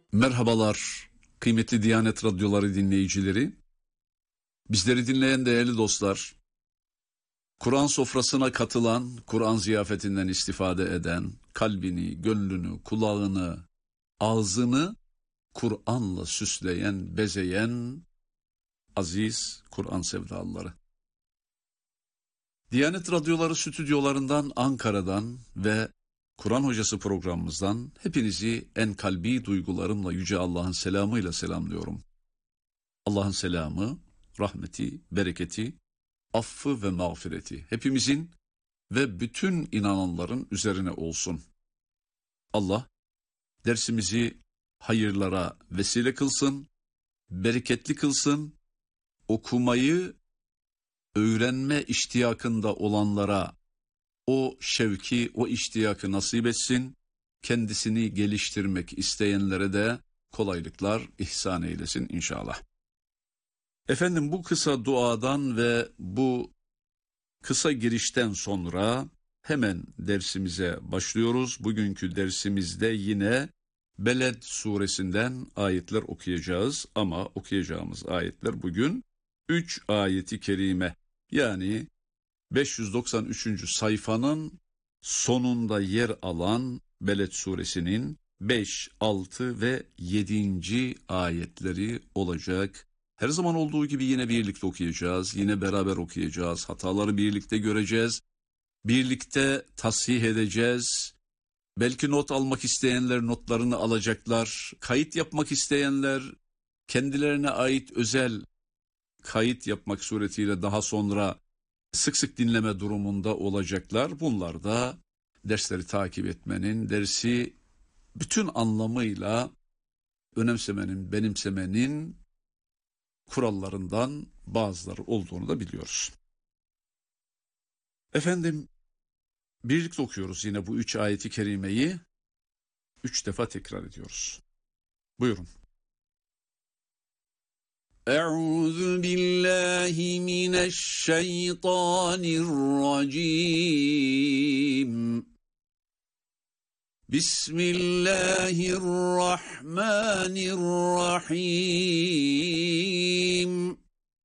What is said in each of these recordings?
Merhabalar kıymetli Diyanet Radyoları dinleyicileri. Bizleri dinleyen değerli dostlar, Kur'an sofrasına katılan, Kur'an ziyafetinden istifade eden, kalbini, gönlünü, kulağını, ağzını Kur'an'la süsleyen, bezeyen aziz Kur'an sevdalıları. Diyanet Radyoları stüdyolarından, Ankara'dan ve Kur'an Hocası programımızdan hepinizi en kalbi duygularımla Yüce Allah'ın selamıyla selamlıyorum. Allah'ın selamı, rahmeti, bereketi, affı ve mağfireti hepimizin ve bütün inananların üzerine olsun. Allah dersimizi hayırlara vesile kılsın, bereketli kılsın, okumayı, öğrenme iştiyakında olanlara o şevki, o iştiyakı nasip etsin, kendisini geliştirmek isteyenlere de kolaylıklar ihsan eylesin inşallah. Efendim, bu kısa duadan ve bu kısa girişten sonra hemen dersimize başlıyoruz. Bugünkü dersimizde yine Beled suresinden ayetler okuyacağız ama okuyacağımız ayetler bugün 3 ayeti kerime, yani 593. sayfanın sonunda yer alan Beled suresinin 5, 6 ve 7. ayetleri olacak. Her zaman olduğu gibi yine birlikte okuyacağız, yine beraber okuyacağız, hataları birlikte göreceğiz, birlikte tasih edeceğiz. Belki not almak isteyenler notlarını alacaklar, kayıt yapmak isteyenler kendilerine ait özel kayıt yapmak suretiyle daha sonra sık sık dinleme durumunda olacaklar. Bunlar da dersleri takip etmenin, dersi bütün anlamıyla önemsemenin, benimsemenin kurallarından bazıları olduğunu da biliyoruz. Efendim, birlikte okuyoruz yine bu 3 ayeti kerimeyi. 3 defa tekrar ediyoruz. Buyurun. Euzu billahi mineşşeytanirracim. Bismillahirrahmanirrahim.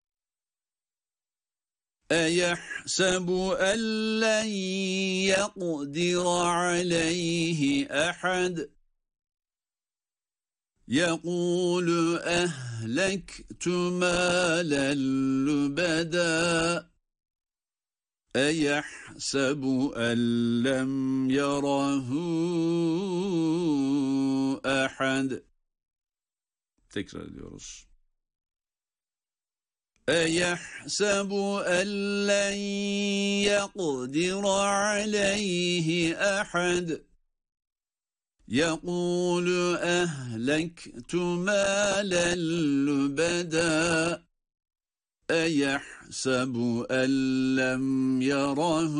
Eyehsebu en len yaqdir aleyhi ahad. يَقُولُ أَهْلَكْتُ مَالًا لُبَدًا أَيَحْسَبُ أَنْ لَمْ يَرَهُ أَحَدٌ. Tekrar ediyoruz. أَيَحْسَبُ أَنْ لَنْ يَقْدِرَ عَلَيْهِ أَحَدٌ يَقُولُ أَهْلَكْتُ مَالًا لُبَدًا أَيَحْسَبُ أَنْ لَمْ يَرَهُ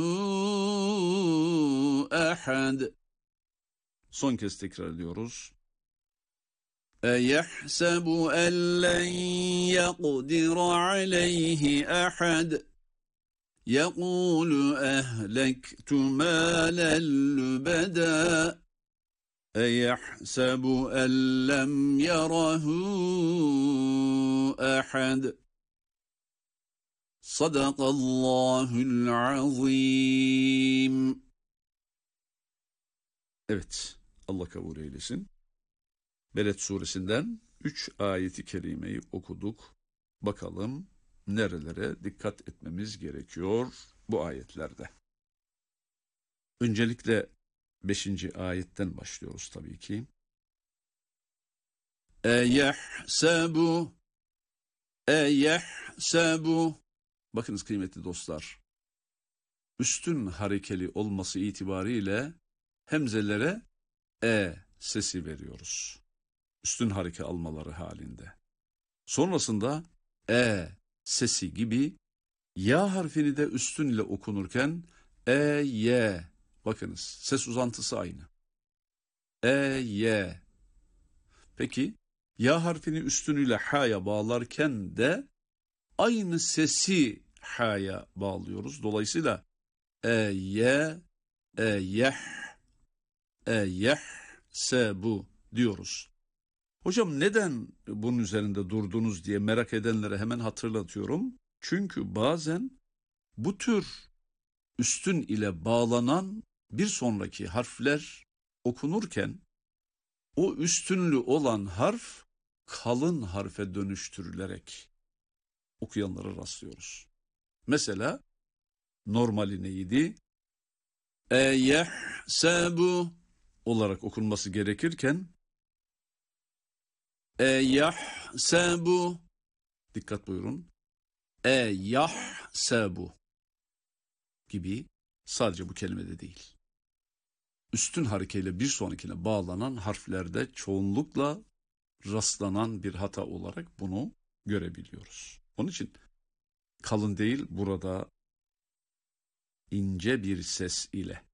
أَحَدٌ. Son kez tekrar ediyoruz. أَيَحْسَبُ أَنْ لَنْ يَقْدِرَ عَلَيْهِ أَحَدٌ يَقُولُ أَهْلَكْتُ مَالًا لُبَدًا أَيَحْسَبُ أَنْ لَمْ يَرَهُ أَحَدٌ. صَدَقَ اللّٰهُ الْعَظِيمُ. Evet, Allah kabul eylesin. Beled suresinden 3 ayeti kerimeyi okuduk. Bakalım nerelere dikkat etmemiz gerekiyor bu ayetlerde. Öncelikle 5. ayetten başlıyoruz tabii ki. Eyehsebu. Bakınız kıymetli dostlar, üstün harekeli olması itibariyle hemzelere sesi veriyoruz. Üstün hareke almaları halinde. Sonrasında sesi gibi ya harfini de üstün ile okunurken bakınız ses uzantısı aynı. Peki ya harfini üstünüyle ha'ya bağlarken de aynı sesi ha'ya bağlıyoruz. Dolayısıyla eyehsebu diyoruz. Hocam neden bunun üzerinde durdunuz diye merak edenlere hemen hatırlatıyorum. Çünkü bazen bu tür üstün ile bağlanan bir sonraki harfler okunurken o üstünlü olan harf kalın harfe dönüştürülerek okuyanlara rastlıyoruz. Mesela normali neydi? Eyehsebu olarak okunması gerekirken eyehsebu, dikkat buyurun, eyehsebu gibi sadece bu kelimede değil. Üstün harekeyle bir sonrakine bağlanan harflerde çoğunlukla rastlanan bir hata olarak bunu görebiliyoruz. Onun için kalın değil, burada ince bir ses ile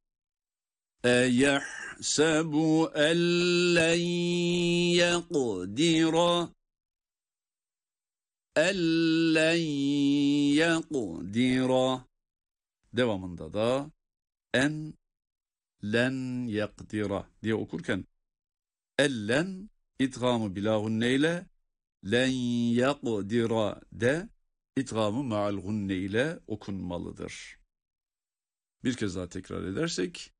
eyehsebu ellen yekdira devamında da en len yakdira diye okurken ellen idgamı bila gunneyle, len yakdira de idgamı ma'al gunne ile okunmalıdır. Bir kez daha tekrar edersek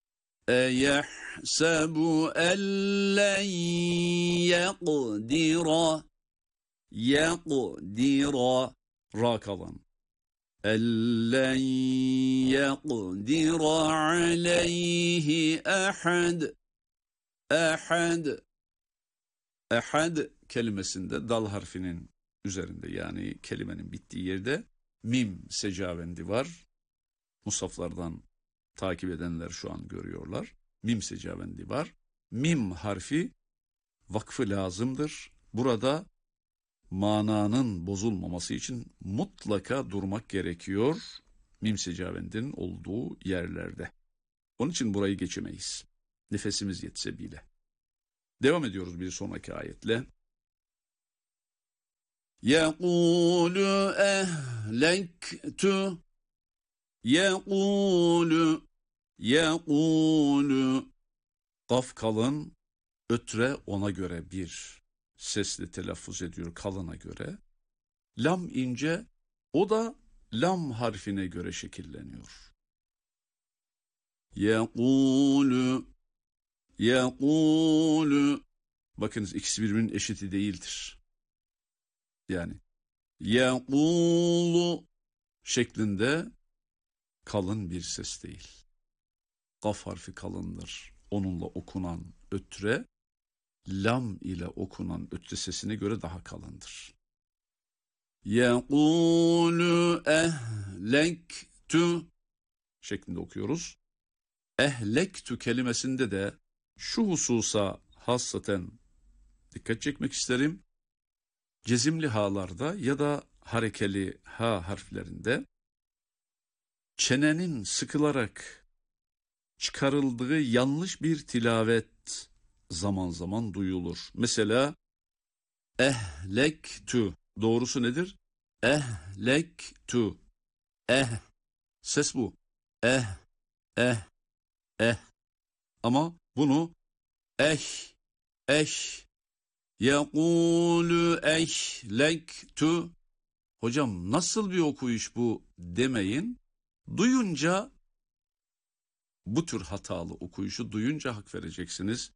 eyehsebu ellen yakdira ra kalan ellen yakdira aleyhi ahad kelimesinde dal harfinin üzerinde, yani kelimenin bittiği yerde mim secavendi var. Musaflardan takip edenler şu an görüyorlar. Mim secavendi var. Mim harfi vakfı lazımdır. Burada mananın bozulmaması için mutlaka durmak gerekiyor mim secavendinin olduğu yerlerde. Onun için burayı geçemeyiz. Nefesimiz yetse bile. Devam ediyoruz bir sonraki ayetle. Yekulu ehlektu yekulu kaf kalın, ötre ona göre bir sesle telaffuz ediyor kalına göre. Lam ince, o da lam harfine göre şekilleniyor. Yekulu. Bakınız ikisi birbirinin eşiti değildir. Yani yekulu şeklinde kalın bir ses değil. Kaf harfi kalındır. Onunla okunan ötre, lam ile okunan ötre sesine göre daha kalındır. Yekulu ehlektu şeklinde okuyoruz. Ehlektu kelimesinde de şu hususa hassaten dikkat çekmek isterim. Cezimli ha'larda ya da harekeli ha harflerinde çenenin sıkılarak çıkarıldığı yanlış bir tilavet zaman zaman duyulur. Mesela ehlektu, doğrusu nedir? Ehlektu. Ses bu. Ama bunu yekulu ehlektu. Hocam nasıl bir okuyuş bu demeyin. Duyunca, bu tür hatalı okuyuşu duyunca hak vereceksiniz.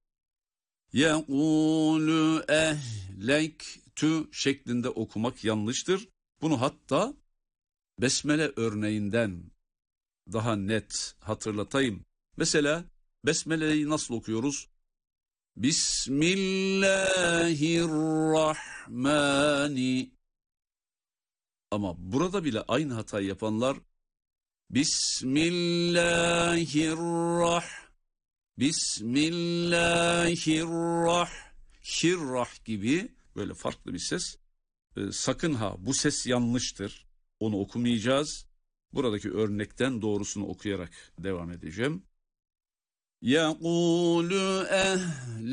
Yekulu ehlektu şeklinde okumak yanlıştır. Bunu hatta besmele örneğinden daha net hatırlatayım. Mesela besmeleyi nasıl okuyoruz? Bismillahirrahmani. Ama burada bile aynı hatayı yapanlar Bismillahirrah gibi böyle farklı bir ses. Sakın ha, bu ses yanlıştır. Onu okumayacağız. Buradaki örnekten doğrusunu okuyarak devam edeceğim. Yekulu